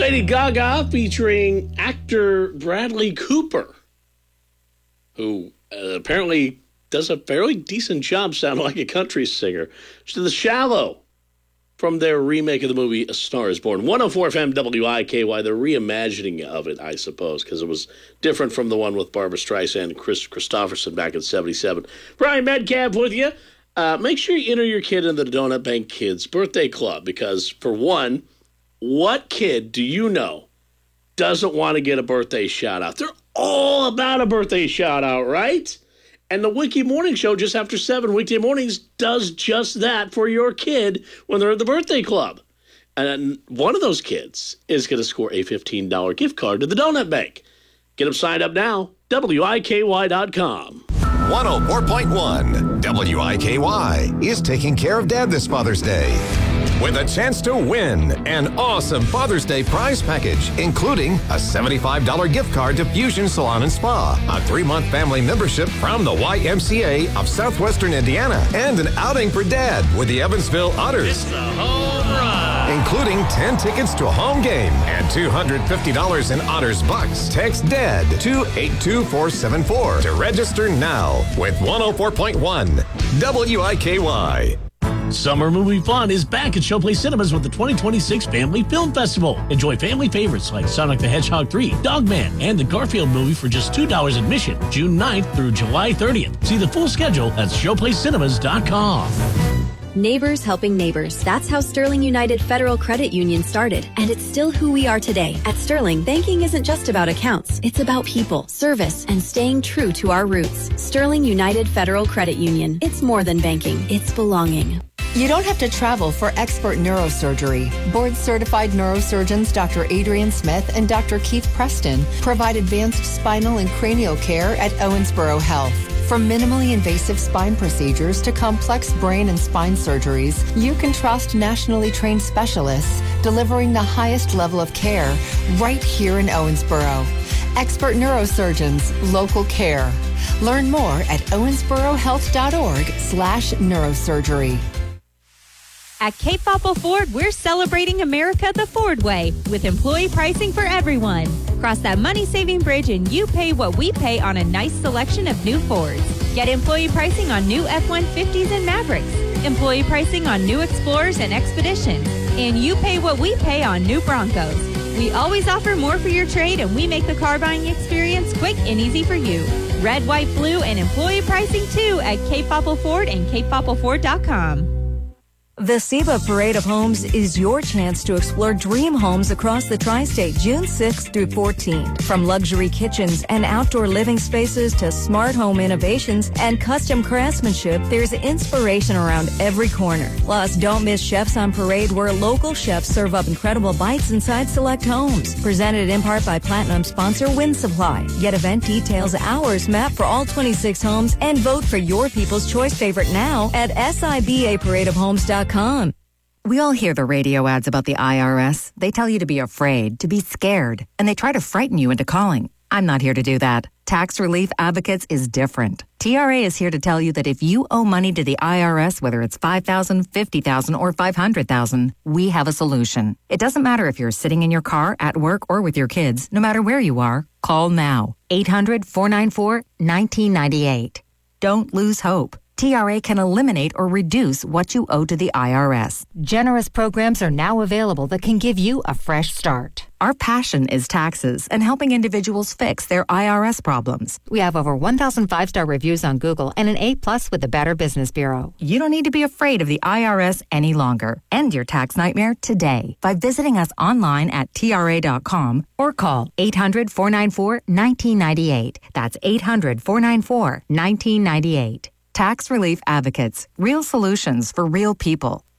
Lady Gaga featuring actor Bradley Cooper, who apparently does a fairly decent job sounding like a country singer. To The Shallow from their remake of the movie A Star is Born. 104 FM WIKY, the reimagining of it, I suppose, because it was different from the one with Barbra Streisand and Chris Christopherson back in 77. Brian Metcalf with you. Make sure you enter your kid in the Donut Bank Kids Birthday Club because, for one, what kid do you know doesn't want to get a birthday shout-out? They're all about a birthday shout-out, right? And the Wiki Morning Show, just after 7 weekday mornings, does just that for your kid when they're at the birthday club. And one of those kids is going to score a $15 gift card to the Donut Bank. Get them signed up now, WIKY.com. 104.1 WIKY is taking care of Dad this Father's Day with a chance to win an awesome Father's Day prize package, including a $75 gift card to Fusion Salon and Spa, a 3-month family membership from the YMCA of Southwestern Indiana, and an outing for Dad with the Evansville Otters. It's a home run! Including 10 tickets to a home game and $250 in Otters bucks. Text DAD to 82474 to register now with 104.1 WIKY. Summer movie fun is back at Showplace Cinemas with the 2026 Family Film Festival. Enjoy family favorites like Sonic the Hedgehog 3, Dogman, and the Garfield movie for just $2 admission, June 9th through July 30th. See the full schedule at showplacecinemas.com. Neighbors helping neighbors. That's how Sterling United Federal Credit Union started, and it's still who we are today. At Sterling, banking isn't just about accounts. It's about people, service, and staying true to our roots. Sterling United Federal Credit Union. It's more than banking. It's belonging. You don't have to travel for expert neurosurgery. Board-certified neurosurgeons Dr. Adrian Smith and Dr. Keith Preston provide advanced spinal and cranial care at Owensboro Health. From minimally invasive spine procedures to complex brain and spine surgeries, you can trust nationally trained specialists delivering the highest level of care right here in Owensboro. Expert neurosurgeons, local care. Learn more at owensborohealth.org/neurosurgery. At Cape Popple Ford, we're celebrating America the Ford way with employee pricing for everyone. Cross that money-saving bridge and you pay what we pay on a nice selection of new Fords. Get employee pricing on new F-150s and Mavericks. Employee pricing on new Explorers and Expeditions. And you pay what we pay on new Broncos. We always offer more for your trade and we make the car buying experience quick and easy for you. Red, white, blue, and employee pricing too at Cape Popple Ford and CapePoppleFord.com. The SEBA Parade of Homes is your chance to explore dream homes across the tri-state June 6th through 14th. From luxury kitchens and outdoor living spaces to smart home innovations and custom craftsmanship, there's inspiration around every corner. Plus, don't miss Chefs on Parade, where local chefs serve up incredible bites inside select homes. Presented in part by Platinum sponsor Wind Supply. Get event details, hours, map for all 26 homes, and vote for your People's Choice favorite now at SIBAParadeofhomes.com. We all hear the radio ads about the IRS. They tell you to be afraid, to be scared, and they try to frighten you into calling. I'm not here to do that. Tax Relief Advocates is different. TRA is here to tell you that if you owe money to the IRS, whether it's $5,000, $50,000, or $500,000, we have a solution. It doesn't matter if you're sitting in your car, at work, or with your kids. No matter where you are, call now. 800-494-1998. Don't lose hope. TRA can eliminate or reduce what you owe to the IRS. Generous programs are now available that can give you a fresh start. Our passion is taxes and helping individuals fix their IRS problems. We have over 1,000 5-star reviews on Google and an A+ with the Better Business Bureau. You don't need to be afraid of the IRS any longer. End your tax nightmare today by visiting us online at TRA.com or call 800-494-1998. That's 800-494-1998. Tax Relief Advocates. Real solutions for real people.